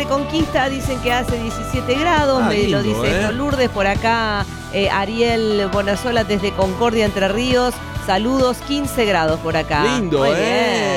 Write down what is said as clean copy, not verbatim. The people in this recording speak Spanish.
Reconquista dicen que hace 17 grados, me lindo, lo dice Lourdes por acá. Ariel Bonazola desde Concordia, Entre Ríos. Saludos, 15 grados por acá. Lindo, Muy bien.